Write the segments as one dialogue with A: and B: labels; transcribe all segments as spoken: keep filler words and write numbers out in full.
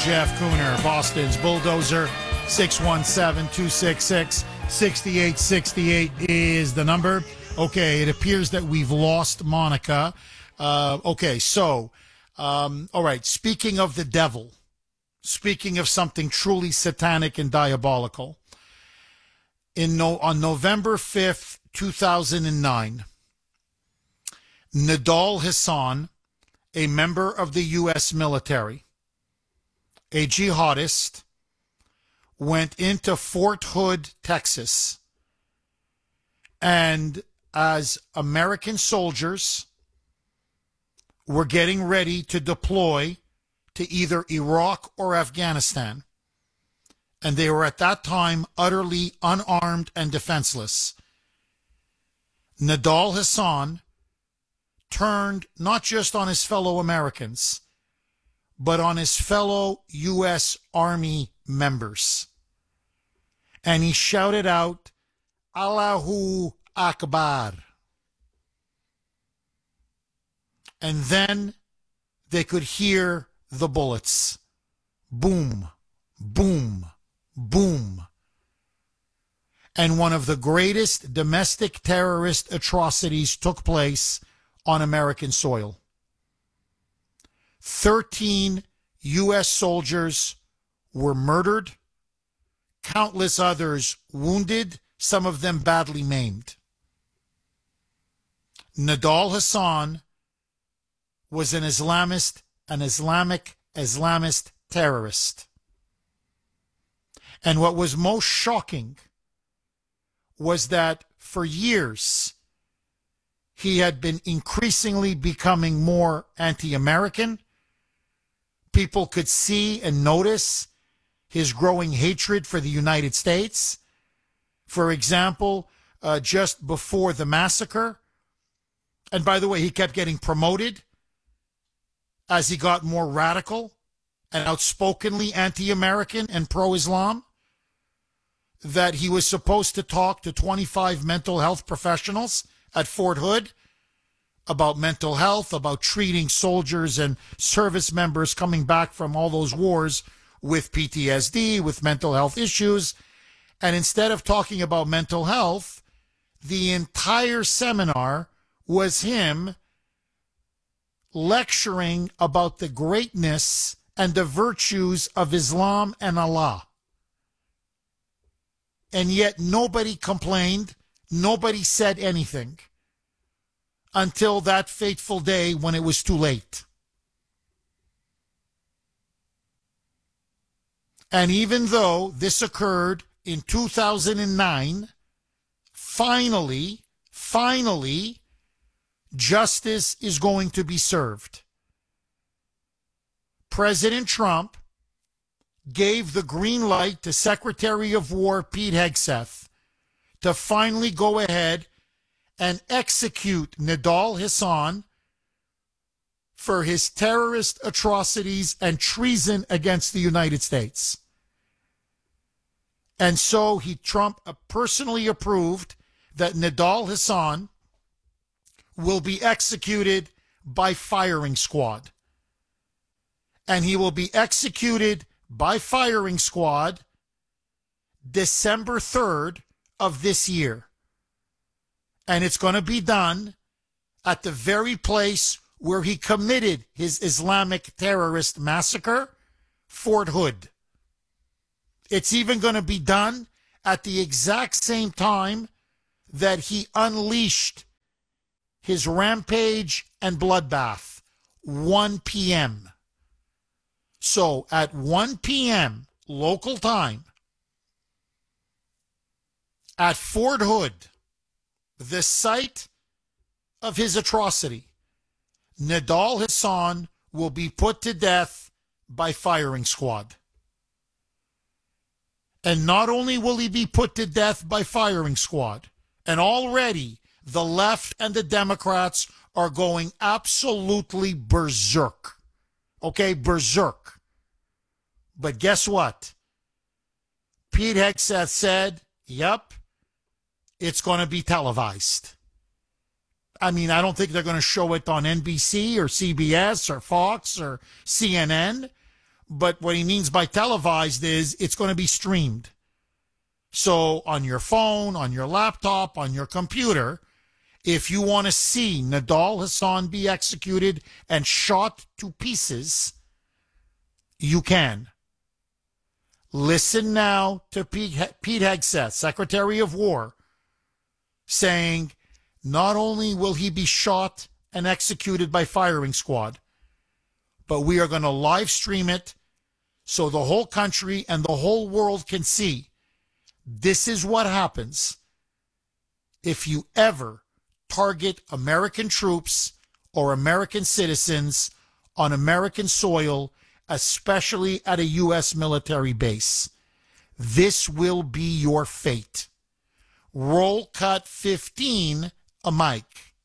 A: Jeff Cooner, Boston's Bulldozer. six one seven, two six six, six eight six eight is the number. Okay, it appears that we've lost Monica. Uh, okay, so, um, all right, speaking of the devil, speaking of something truly satanic and diabolical, in no, on November fifth, two thousand nine, Nidal Hasan, a member of the U S military, a jihadist, went into Fort Hood, Texas, and as American soldiers were getting ready to deploy to either Iraq or Afghanistan, and they were at that time utterly unarmed and defenseless, Nidal Hasan turned not just on his fellow Americans, but on his fellow U S Army members. And he shouted out, Allahu Akbar. And then they could hear the bullets. Boom, boom, boom. And one of the greatest domestic terrorist atrocities took place on American soil. thirteen U S soldiers were murdered, countless others wounded, some of them badly maimed. Nidal Hasan was an Islamist, an Islamic Islamist terrorist. And what was most shocking was that for years, he had been increasingly becoming more anti-American. People could see and notice his growing hatred for the United States. For example, uh, just before the massacre, and by the way, he kept getting promoted as he got more radical and outspokenly anti-American and pro-Islam, that he was supposed to talk to twenty-five mental health professionals at Fort Hood about mental health, about treating soldiers and service members coming back from all those wars with P T S D, with mental health issues. And instead of talking about mental health, the entire seminar was him lecturing about the greatness and the virtues of Islam and Allah. And yet nobody complained, nobody said anything until that fateful day when it was too late. And even though this occurred in two thousand nine, finally, finally, justice is going to be served. President Trump gave the green light to Secretary of War Pete Hegseth to finally go ahead and execute Nidal Hasan for his terrorist atrocities and treason against the United States. And so he, Trump personally approved that Nidal Hasan will be executed by firing squad. And he will be executed by firing squad December third of this year. And it's going to be done at the very place where he committed his Islamic terrorist massacre, Fort Hood. It's even going to be done at the exact same time that he unleashed his rampage and bloodbath, one p.m. So at one p.m. local time, at Fort Hood, the site of his atrocity, Nidal Hasan will be put to death by firing squad. And not only will he be put to death by firing squad, and already the left and the Democrats are going absolutely berserk. Okay, berserk. But guess what? Pete Hegseth said, yep, it's going to be televised. I mean, I don't think they're going to show it on N B C or C B S or Fox or C N N, But what he means by televised is it's going to be streamed. So on your phone, on your laptop, on your computer, if you want to see Nidal Hasan be executed and shot to pieces, you can. Listen now to Pete, Pete Hegseth, Secretary of War, saying not only will he be shot and executed by firing squad, but we are going to live stream it so the whole country and the whole world can see. This is what happens if you ever target American troops or American citizens on American soil, especially at a U S military base. This will be your fate. Roll cut fifteen, a mic.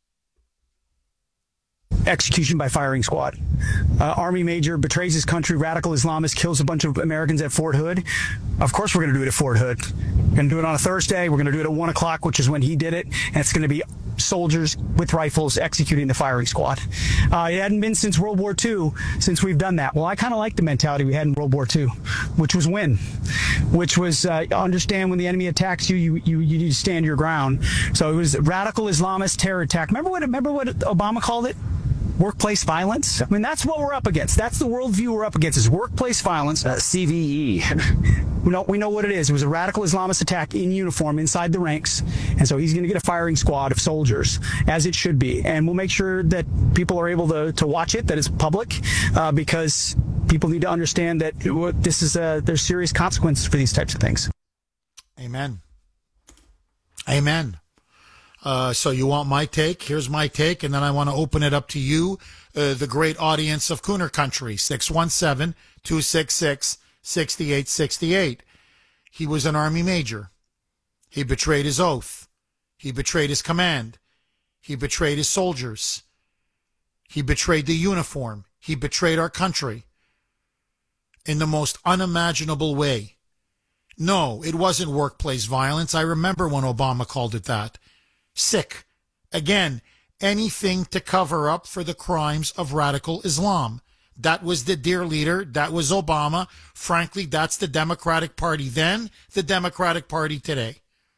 B: Execution by firing squad. Uh, Army major betrays his country, radical Islamist, kills a bunch of Americans at Fort Hood. Of course we're going to do it at Fort Hood. We're going to do it on a Thursday. We're going to do it at one o'clock, which is when he did it. And it's going to be soldiers with rifles executing the firing squad. Uh, it hadn't been since World War Two since we've done that. Well, I kind of like the mentality we had in World War Two, which was win, which was uh, understand when the enemy attacks you, you, you, you need to stand your ground. So it was radical Islamist terror attack. Remember what, remember what Obama called it? Workplace violence. I mean, that's what we're up against. That's the worldview we're up against, is workplace violence. Uh, C V E. we, know, we know what it is. It was a radical Islamist attack in uniform inside the ranks. And so he's going to get a firing squad of soldiers, as it should be. And we'll make sure that people are able to, to watch it, that it's public, uh, because people need to understand that this is a, there's serious consequences for these types of things.
A: Amen. Amen. Uh, so you want my take? Here's my take, and then I want to open it up to you, uh, the great audience of Cooner Country, six one seven, two six six, six eight six eight. He was an Army major. He betrayed his oath. He betrayed his command. He betrayed his soldiers. He betrayed the uniform. He betrayed our country in the most unimaginable way. No, it wasn't workplace violence. I remember when Obama called it that. Sick. Again, anything to cover up for the crimes of radical Islam. That was the dear leader. That was Obama. Frankly, that's the Democratic Party then, the Democratic Party today.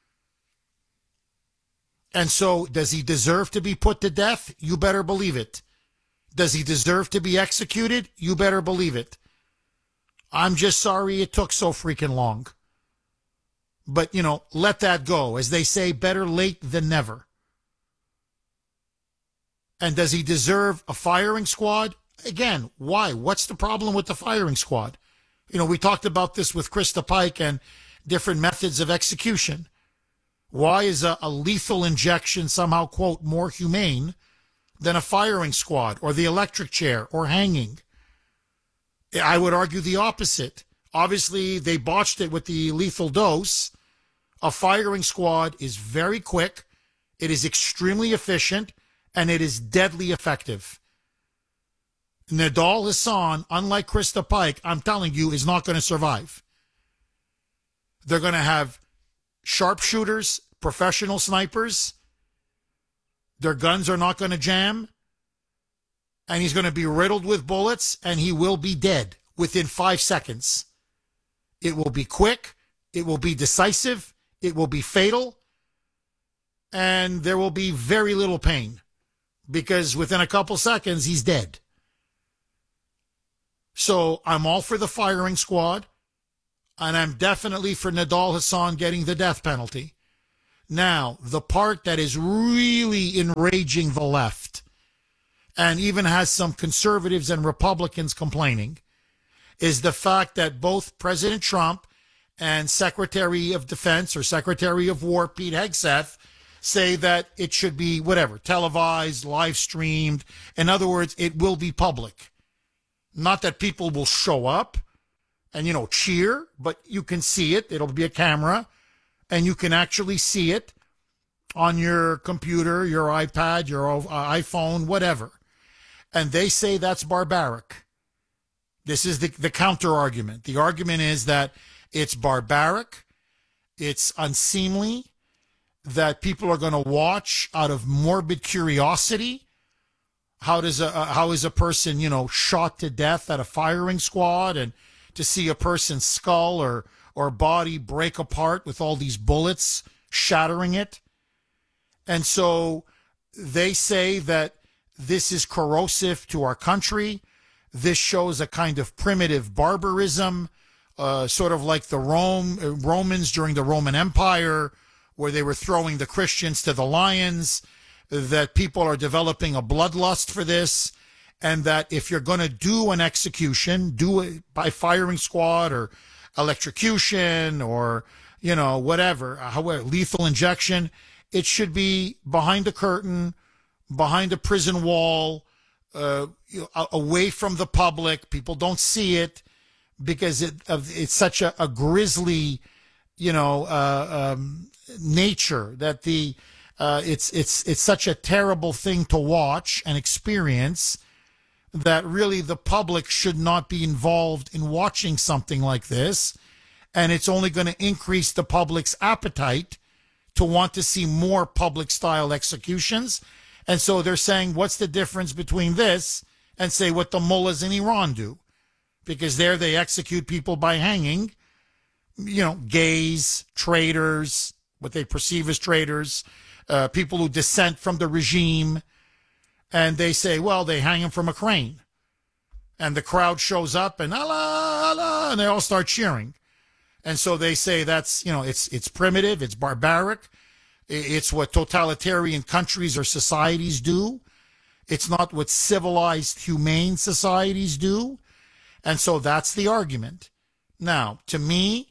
A: And so, does he deserve to be put to death? You better believe it. Does he deserve to be executed? You better believe it. I'm just sorry it took so freaking long. But, you know, let that go. As they say, better late than never. And does he deserve a firing squad? Again, why? What's the problem with the firing squad? You know, we talked about this with Krista Pike and different methods of execution. Why is a, a lethal injection somehow, quote, more humane than a firing squad or the electric chair or hanging? I would argue the opposite. Obviously, they botched it with the lethal dose. A firing squad is very quick, it is extremely efficient, and it is deadly effective. Nidal Hasan, unlike Krista Pike, I'm telling you, is not going to survive. They're going to have sharpshooters, professional snipers. Their guns are not going to jam. And he's going to be riddled with bullets, and he will be dead within five seconds. It will be quick. It will be decisive. It will be fatal. And there will be very little pain because within a couple seconds, he's dead. So I'm all for the firing squad, and I'm definitely for Nidal Hasan getting the death penalty. Now, the part that is really enraging the left and even has some conservatives and Republicans complaining is the fact that both President Trump and Secretary of Defense or Secretary of War Pete Hegseth say that it should be whatever, televised, live streamed. In other words, it will be public. Not that people will show up and, you know, cheer, but you can see it. It'll be a camera and you can actually see it on your computer, your iPad, your uh, iPhone, whatever. And they say that's barbaric. This is the, the counter argument. The argument is that it's barbaric, it's unseemly, that people are going to watch out of morbid curiosity. How does a uh, how is a person, you know, shot to death at a firing squad, and to see a person's skull or or body break apart with all these bullets shattering it? And so they say that this is corrosive to our country. This shows a kind of primitive barbarism, uh, sort of like the Rome uh, Romans during the Roman Empire, where they were throwing the Christians to the lions, that people are developing a bloodlust for this, and that if you're going to do an execution, do it by firing squad or electrocution or, you know, whatever, however, lethal injection, it should be behind a curtain, behind a prison wall, uh, you know, away from the public. People don't see it because it it's such a, a grisly, you know, uh, um, nature that the uh, it's it's it's such a terrible thing to watch and experience that really the public should not be involved in watching something like this, and it's only going to increase the public's appetite to want to see more public style executions. And so they're saying, what's the difference between this and say what the mullahs in Iran do? Because there they execute people by hanging, you know, gays, traitors, what they perceive as traitors, uh, people who dissent from the regime. And they say, well, they hang them from a crane. And the crowd shows up and Allah, Allah, and they all start cheering. And so they say that's, you know, it's it's primitive, it's barbaric, it's what totalitarian countries or societies do. It's not what civilized, humane societies do. And so that's the argument. Now, to me,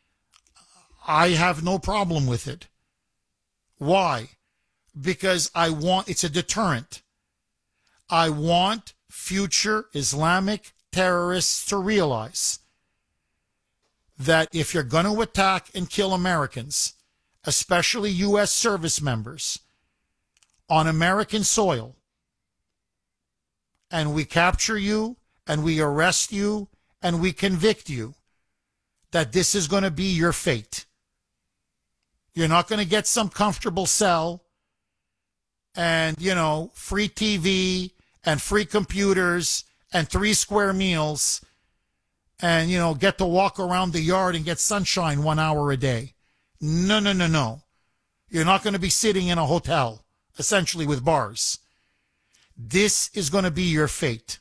A: I have no problem with it. Why? Because I want, it's a deterrent. I want future Islamic terrorists to realize that if you're going to attack and kill Americans, especially U S service members, on American soil, and we capture you, and we arrest you, and we convict you, that this is going to be your fate. You're not going to get some comfortable cell and, you know, free T V and free computers and three square meals and, you know, get to walk around the yard and get sunshine one hour a day. No, no, no, no. You're not going to be sitting in a hotel, essentially with bars. This is going to be your fate.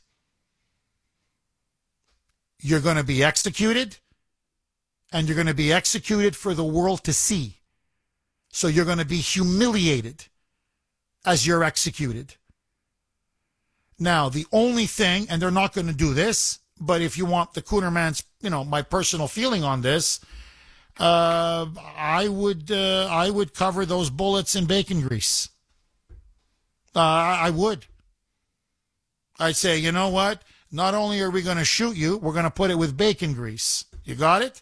A: You're going to be executed, and you're going to be executed for the world to see. So you're going to be humiliated as you're executed. Now, the only thing, and they're not going to do this, but if you want the Coonerman's, you know, my personal feeling on this, uh, I would uh, I would cover those bullets in bacon grease. Uh, I would. I'd say, you know what? Not only are we going to shoot you, we're going to put it with bacon grease. You got it?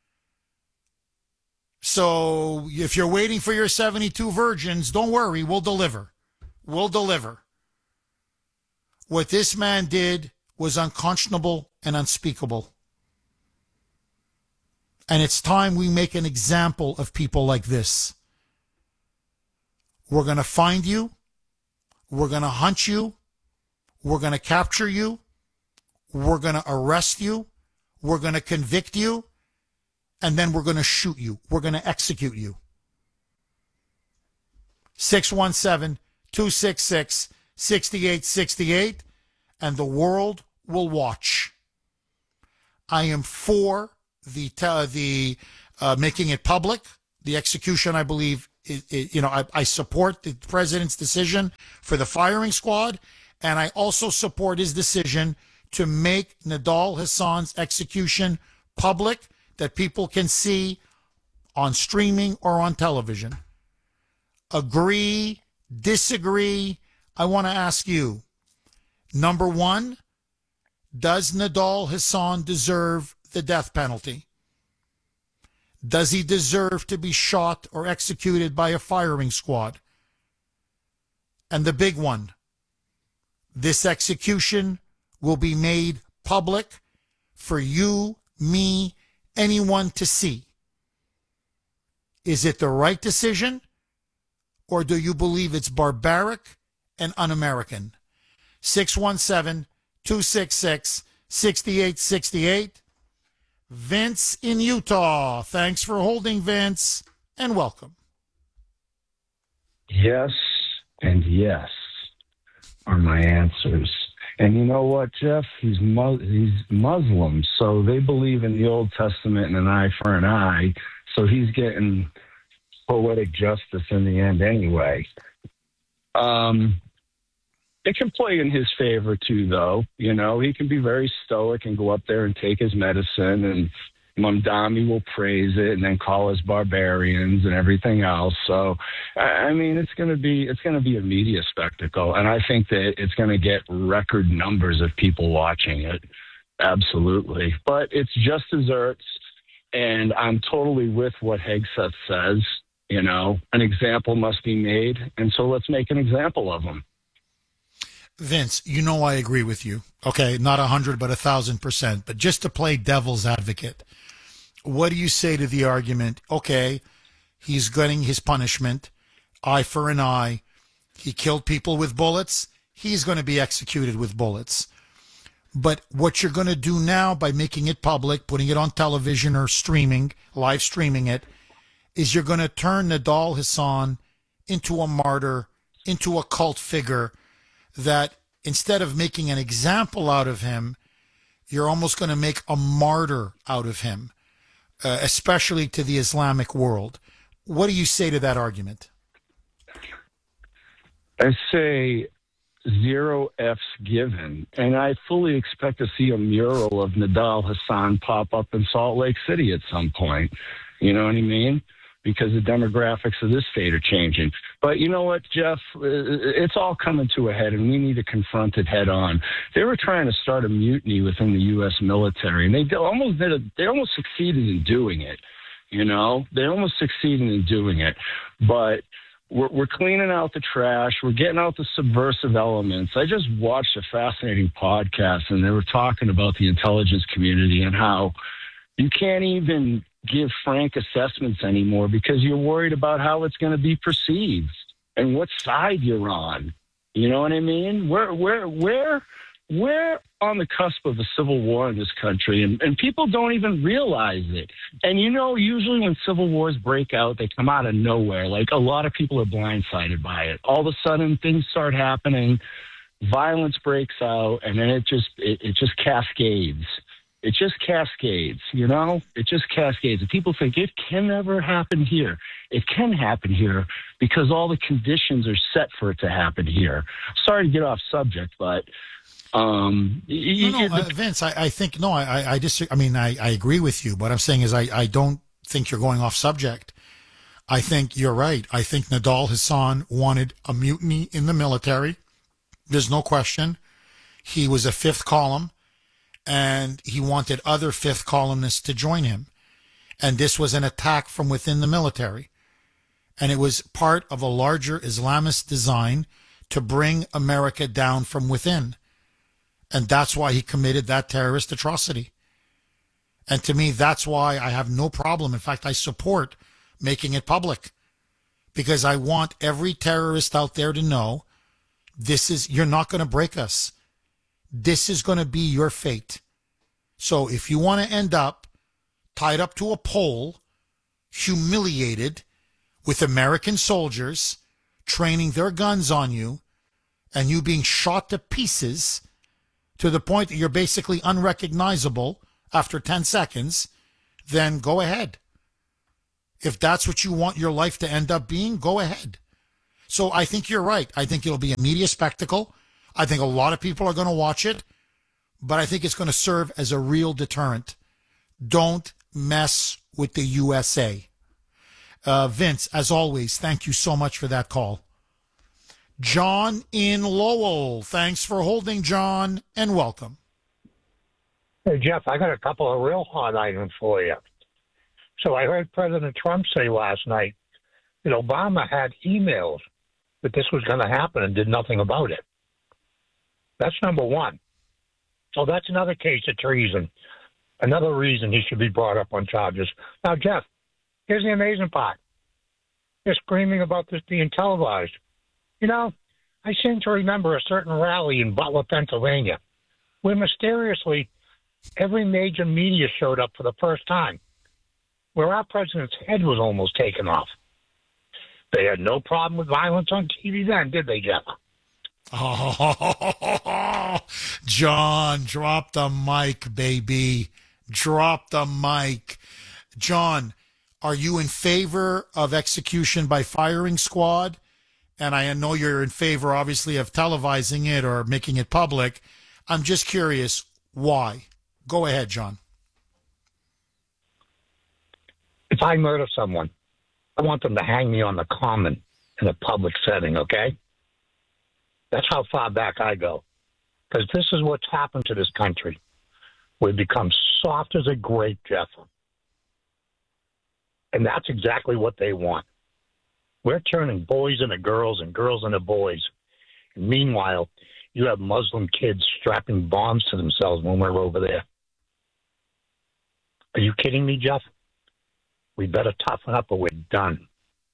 A: So if you're waiting for your seventy-two virgins, don't worry, we'll deliver. We'll deliver. What this man did was unconscionable and unspeakable. And it's time we make an example of people like this. We're going to find you. We're going to hunt you. We're going to capture you. We're going to arrest you. We're going to convict you. And then we're going to shoot you. We're going to execute you. six one seven, two six six, six eight six eight. And the world will watch. I am for the uh, the uh, making it public. The execution, I believe, it, it, you know, I, I support the president's decision for the firing squad, and I also support his decision to make Nidal Hasan's execution public, that people can see on streaming or on television. Agree, disagree? I want to ask you. Number one, does Nidal Hasan deserve the death penalty? Does he deserve to be shot or executed by a firing squad? And the big one, this execution will be made public for you, me, anyone to see. Is it the right decision, or do you believe it's barbaric and un-American? six one seven, two six six, six eight six eight. Vince in Utah. Thanks for holding, Vince, and welcome.
C: Yes and yes are my answers. And you know what, Jeff? He's mu- he's Muslim, so they believe in the Old Testament and an eye for an eye. So he's getting poetic justice in the end anyway. Um, it can play in his favor too, though. You know, he can be very stoic and go up there and take his medicine, and Mamdani will praise it and then call us barbarians and everything else. So, I mean, it's going to be it's going to be a media spectacle, and I think that it's going to get record numbers of people watching it. Absolutely, but it's just desserts, and I'm totally with what Hegseth says. You know, an example must be made, and so let's make an example of them.
A: Vince, you know I agree with you. Okay, not a hundred, but a thousand percent. But just to play devil's advocate, what do you say to the argument? Okay, he's getting his punishment, eye for an eye. He killed people with bullets. He's going to be executed with bullets. But what you're going to do now by making it public, putting it on television or streaming, live streaming it, is you're going to turn Nidal Hasan into a martyr, into a cult figure, that instead of making an example out of him, you're almost going to make a martyr out of him, uh, especially to the Islamic world. What do you say to that argument?
C: I say zero F's given, and I fully expect to see a mural of Nidal Hasan pop up in Salt Lake City at some point. You know what I mean? Because the demographics of this state are changing. But you know what, Jeff? It's all coming to a head, and we need to confront it head on. They were trying to start a mutiny within the U S military, and they almost did. A, they almost succeeded in doing it. You know, they almost succeeded in doing it. But we're, we're cleaning out the trash. We're getting out the subversive elements. I just watched a fascinating podcast, and they were talking about the intelligence community and how you can't even give frank assessments anymore because you're worried about how it's going to be perceived and what side you're on. You know what I mean? We're, we're, we're, we're on the cusp of a civil war in this country, and, and people don't even realize it. And, you know, usually when civil wars break out, they come out of nowhere. Like, a lot of people are blindsided by it. All of a sudden, things start happening, violence breaks out, and then it just it, it just cascades. It just cascades, you know? It just cascades. And people think it can never happen here. It can happen here because all the conditions are set for it to happen here. Sorry to get off subject, but... Um,
A: no, no, uh, Vince, I, I think, no, I, I disagree. I mean, I, I agree with you. What I'm saying is I, I don't think you're going off subject. I think you're right. I think Nidal Hasan wanted a mutiny in the military. There's no question. He was a fifth column, and he wanted other fifth columnists to join him. And this was an attack from within the military. And it was part of a larger Islamist design to bring America down from within. And that's why he committed that terrorist atrocity. And to me, that's why I have no problem. In fact, I support making it public, because I want every terrorist out there to know this is, you're not going to break us. This is going to be your fate. So if you want to end up tied up to a pole, humiliated, with American soldiers training their guns on you, and you being shot to pieces to the point that you're basically unrecognizable after ten seconds, then go ahead. If that's what you want your life to end up being, go ahead. So I think you're right. I think it'll be a media spectacle. I think a lot of people are going to watch it, but I think it's going to serve as a real deterrent. Don't mess with the U S A. Uh, Vince, as always, thank you so much for that call. John in Lowell. Thanks for holding, John, and welcome.
D: Hey, Jeff, I got a couple of real hot items for you. So I heard President Trump say last night that Obama had emails that this was going to happen and did nothing about it. That's number one. So that's another case of treason. Another reason he should be brought up on charges. Now, Jeff, here's the amazing part. They're screaming about this being televised. You know, I seem to remember a certain rally in Butler, Pennsylvania, where mysteriously every major media showed up for the first time, where our president's head was almost taken off. They had no problem with violence on T V then, did they, Jeff?
A: Oh, John, drop the mic, baby. Drop the mic. John, are you in favor of execution by firing squad? And I know you're in favor, obviously, of televising it or making it public. I'm just curious, why? Go ahead, John.
D: If I murder someone, I want them to hang me on the common in a public setting, okay? That's how far back I go. Because this is what's happened to this country. We've become soft as a grape, Jeff. And that's exactly what they want. We're turning boys into girls and girls into boys. And meanwhile, you have Muslim kids strapping bombs to themselves when we're over there. Are you kidding me, Jeff? We better toughen up or we're done.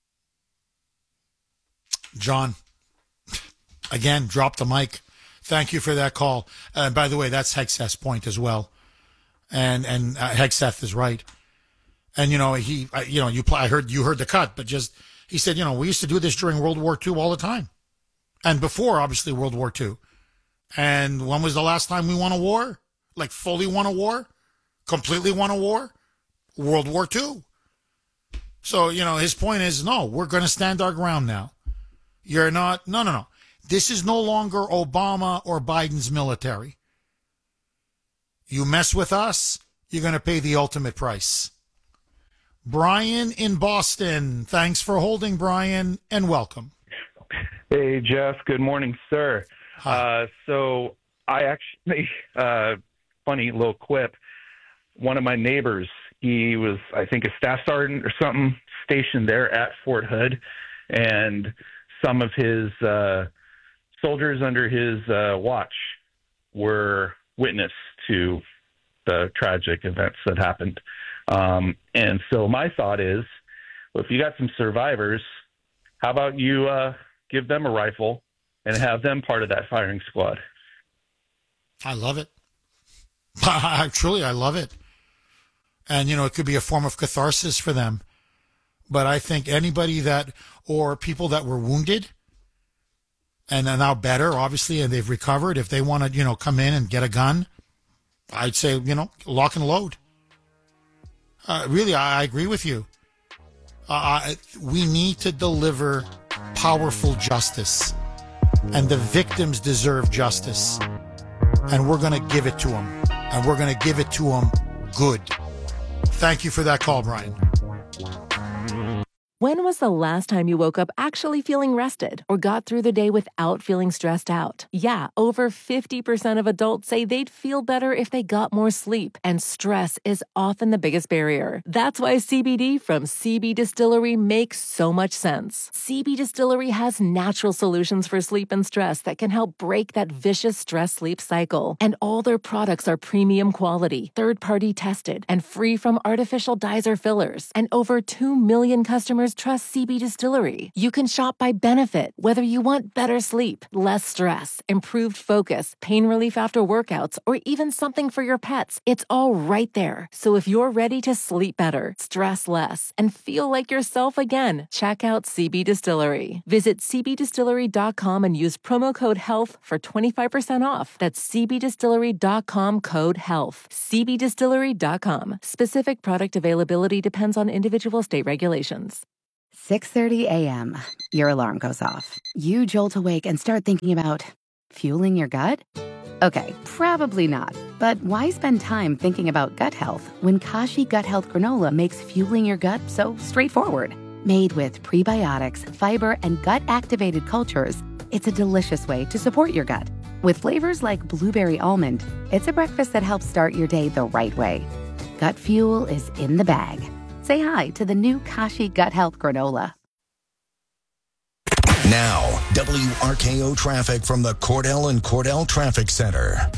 A: John, again, drop the mic. Thank you for that call. And uh, by the way, that's Hegseth's point as well. And and uh, Hegseth is right. And you know he, uh, you know you. I heard you heard the cut, but just he said, you know, we used to do this during World War Two all the time, and before obviously World War Two. And when was the last time we won a war? Like fully won a war, completely won a war? World War Two. So you know his point is no, we're going to stand our ground now. You're not. No, no, no. This is no longer Obama or Biden's military. You mess with us, you're going to pay the ultimate price. Brian in Boston. Thanks for holding, Brian, and welcome.
E: Hey, Jeff. Good morning, sir. Uh, so I actually, uh, funny little quip, one of my neighbors, he was, I think, a staff sergeant or something stationed there at Fort Hood, and some of his uh, soldiers under his uh, watch were witness to the tragic events that happened. Um, and so my thought is, well, if you got some survivors, how about you uh, give them a rifle and have them part of that firing squad?
A: I love it. I, truly, I love it. And, you know, it could be a form of catharsis for them. But I think anybody that, or people that were wounded and are now better, obviously, and they've recovered, if they want to, you know, come in and get a gun, I'd say, you know, lock and load. Uh, really, I, I agree with you. Uh, I, we need to deliver powerful justice, and the victims deserve justice, and we're going to give it to them, and we're going to give it to them good. Thank you for that call, Brian.
F: When was the last time you woke up actually feeling rested or got through the day without feeling stressed out? Yeah, over fifty percent of adults say they'd feel better if they got more sleep, and stress is often the biggest barrier. That's why C B D from C B Distillery makes so much sense. C B Distillery has natural solutions for sleep and stress that can help break that vicious stress-sleep cycle. And all their products are premium quality, third-party tested, and free from artificial dyes or fillers. And over two million customers trust C B Distillery. You can shop by benefit, whether you want better sleep, less stress, improved focus, pain relief after workouts, or even something for your pets. It's all right there. So if you're ready to sleep better, stress less, and feel like yourself again, check out C B Distillery. Visit c b distillery dot com and use promo code HEALTH for twenty-five percent off. That's c b distillery dot com, code HEALTH. c b distillery dot com. Specific product availability depends on individual state regulations.
G: six thirty a.m. Your alarm goes off. You jolt awake and start thinking about fueling your gut? Okay, probably not. But why spend time thinking about gut health when Kashi Gut Health Granola makes fueling your gut so straightforward? Made with prebiotics, fiber, and gut-activated cultures, it's a delicious way to support your gut. With flavors like blueberry almond, it's a breakfast that helps start your day the right way. Gut fuel is in the bag. Say hi to the new Kashi Gut Health Granola.
H: Now, W R K O traffic from the Cordell and Cordell Traffic Center.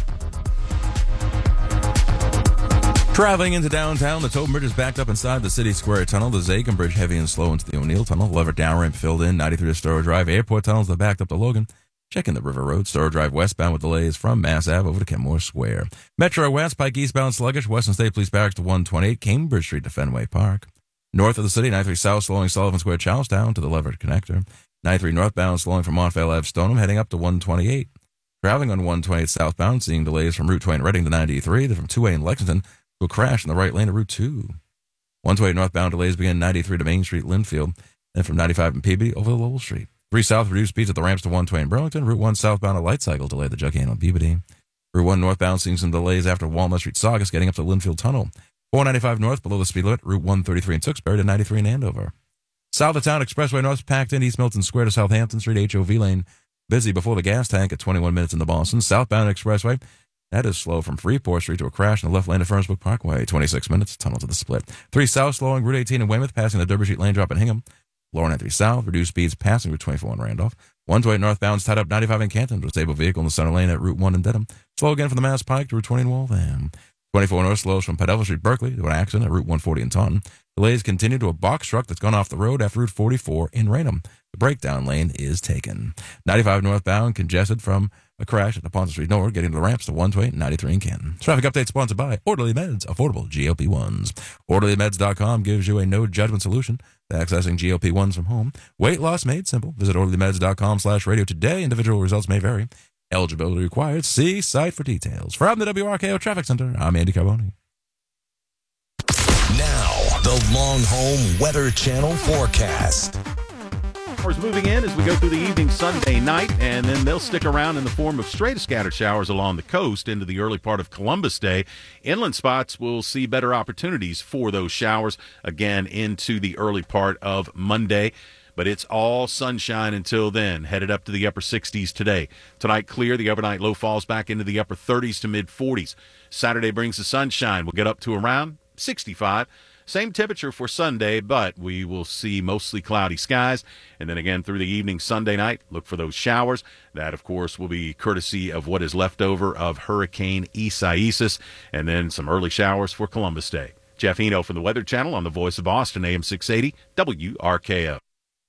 I: Traveling into downtown, the Tobin Bridge is backed up inside the City Square Tunnel. The Zakin Bridge heavy and slow into the O'Neill Tunnel. Leverett down ramp filled in. ninety-three to Storrow Drive. Airport tunnels are backed up to Logan. Checking the River Road, Store Drive westbound with delays from Mass Ave over to Kenmore Square. Metro West, Pike eastbound sluggish, Western State Police Barracks to one twenty-eight, Cambridge Street to Fenway Park. North of the city, ninety-three South slowing Sullivan Square, Charlestown to the Leverett Connector. ninety-three northbound slowing from Montvale Ave, Stoneham, heading up to one twenty-eight. Traveling on one twenty-eight southbound, seeing delays from Route twenty Reading to ninety-three, then from two A in Lexington to a crash in the right lane of Route two. one twenty-eight northbound delays begin ninety-three to Main Street, Linfield, and from ninety-five in Peabody over to Lowell Street. three South reduced speeds at the ramps to one twenty in Burlington. Route one southbound a light cycle delayed the Jug Handle in Peabody. Route one northbound seeing some delays after Walnut Street Saugus getting up to Linfield Tunnel. four ninety-five north below the speed limit. Route one thirty-three in Tewksbury to ninety-three in Andover. South of town expressway north packed in East Milton Square to Southampton Street, H O V lane. Busy before the gas tank at twenty-one minutes into Boston. Southbound expressway, that is slow from Freeport Street to a crash in the left lane of Fernsbrook Parkway. twenty-six minutes, tunnel to the split. three South slowing Route eighteen in Weymouth, passing the Derby Street lane drop in Hingham. Lower ninety-three South, reduced speeds passing Route twenty-four in Randolph. one twenty northbound tied up ninety-five in Canton to a stable vehicle in the center lane at Route one in Dedham. Slow again from the Mass Pike to Route twenty in Waltham. twenty-four north slows from Padelva Street, Berkeley to an accident at Route one forty in Taunton. Delays continue to a box truck that's gone off the road after Route forty-four in Raynham. The breakdown lane is taken. ninety-five northbound congested from a crash at the Ponce Street North, getting to the ramps to one twenty-eight and ninety-three in Canton. Traffic update sponsored by Orderly Meds, affordable G L P ones. orderly meds dot com gives you a no-judgment solution to accessing G L P ones from home. Weight loss made simple. Visit orderly meds dot com slash radio today. Individual results may vary. Eligibility required. See site for details. From the W R K O Traffic Center, I'm Andy Carboni.
H: Now, the Long Home Weather Channel forecast.
J: Showers moving in as we go through the evening Sunday night, and then they'll stick around in the form of stray to scattered showers along the coast into the early part of Columbus Day. Inland spots will see better opportunities for those showers again into the early part of Monday. But it's all sunshine until then, headed up to the upper sixties today. Tonight, clear. The overnight low falls back into the upper thirties to mid forties. Saturday brings the sunshine. We'll get up to around sixty-five. Same temperature for Sunday, but we will see mostly cloudy skies. And then again through the evening Sunday night, look for those showers. That, of course, will be courtesy of what is left over of Hurricane Isaias. And then some early showers for Columbus Day. Jeff Eno from the Weather Channel on the Voice of Boston, A M six eighty, W R K O.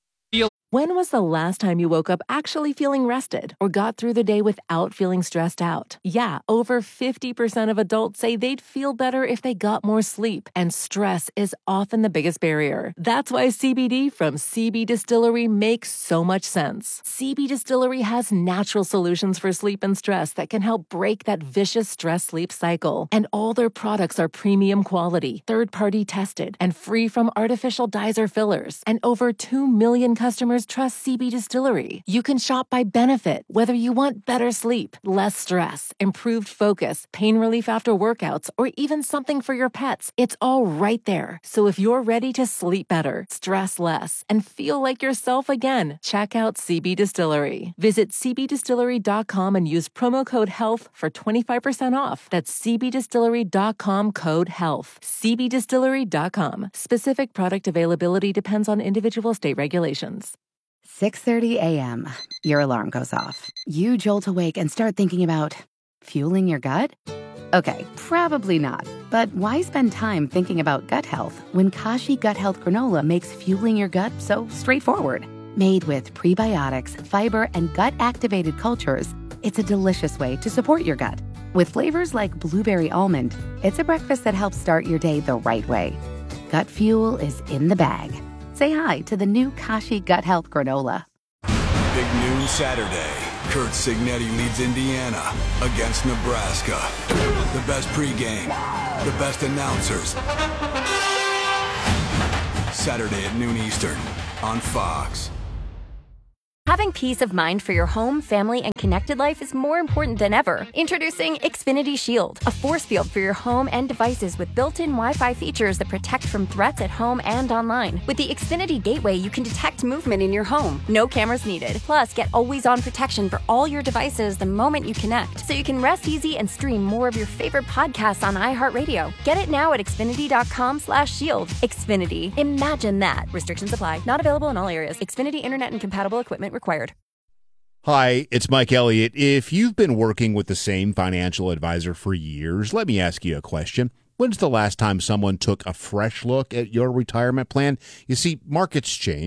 F: When was the last time you woke up actually feeling rested or got through the day without feeling stressed out? Yeah, over fifty percent of adults say they'd feel better if they got more sleep, and stress is often the biggest barrier. That's why C B D from C B Distillery makes so much sense. C B Distillery has natural solutions for sleep and stress that can help break that vicious stress-sleep cycle. And all their products are premium quality, third-party tested, and free from artificial dyes or fillers. And over two million customers trust C B Distillery. You can shop by benefit, whether you want better sleep, less stress, improved focus, pain relief after workouts, or even something for your pets. It's all right there. So if you're ready to sleep better, stress less, and feel like yourself again, check out C B Distillery. Visit c b distillery dot com and use promo code HEALTH for twenty-five percent off. That's c b distillery dot com code HEALTH. c b distillery dot com. Specific product availability depends on individual state regulations.
G: six thirty a.m. Your alarm goes off. You jolt awake and start thinking about fueling your gut? Okay, probably not. But why spend time thinking about gut health when Kashi Gut Health Granola makes fueling your gut so straightforward? Made with prebiotics, fiber, and gut-activated cultures, it's a delicious way to support your gut. With flavors like blueberry almond, it's a breakfast that helps start your day the right way. Gut fuel is in the bag. Say hi to the new Kashi Gut Health Granola.
K: Big news Saturday. Kurt Signetti leads Indiana against Nebraska. The best pregame, the best announcers. Saturday at noon Eastern on Fox.
L: Having peace of mind for your home, family, and connected life is more important than ever. Introducing Xfinity Shield, a force field for your home and devices with built-in Wi-Fi features that protect from threats at home and online. With the Xfinity Gateway, you can detect movement in your home. No cameras needed. Plus, get always-on protection for all your devices the moment you connect, so you can rest easy and stream more of your favorite podcasts on iHeartRadio. Get it now at xfinity dot com slash shield. Xfinity. Imagine that. Restrictions apply. Not available in all areas. Xfinity Internet and compatible equipment required.
M: Hi, it's Mike Elliott. If you've been working with the same financial advisor for years, let me ask you a question. When's the last time someone took a fresh look at your retirement plan? You see, markets change,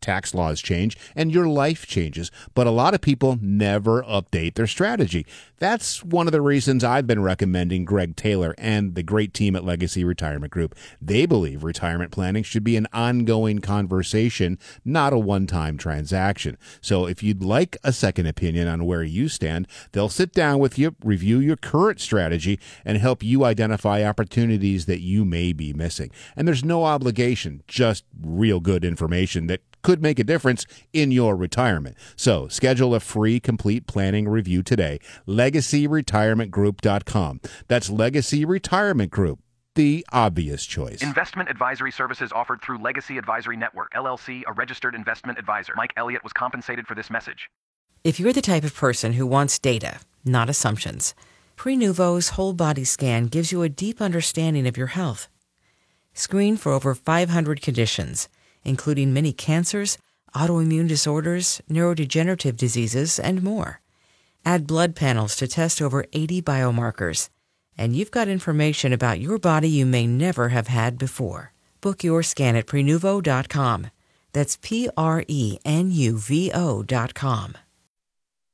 M: tax laws change, and your life changes. But a lot of people never update their strategy. That's one of the reasons I've been recommending Greg Taylor and the great team at Legacy Retirement Group. They believe retirement planning should be an ongoing conversation, not a one-time transaction. So if you'd like a second opinion on where you stand, they'll sit down with you, review your current strategy, and help you identify opportunities that you may be missing. And there's no obligation, just real good information that could make a difference in your retirement. So schedule a free complete planning review today. legacy retirement group dot com. That's Legacy Retirement Group, the obvious choice.
N: Investment advisory services offered through Legacy Advisory Network, L L C, a registered investment advisor. Mike Elliott was compensated for this message.
O: If you're the type of person who wants data, not assumptions, Prenuvo's whole body scan gives you a deep understanding of your health. Screen for over five hundred conditions, including many cancers, autoimmune disorders, neurodegenerative diseases, and more. Add blood panels to test over eighty biomarkers, and you've got information about your body you may never have had before. Book your scan at Prenuvo dot com. That's P R E N U V O dot com.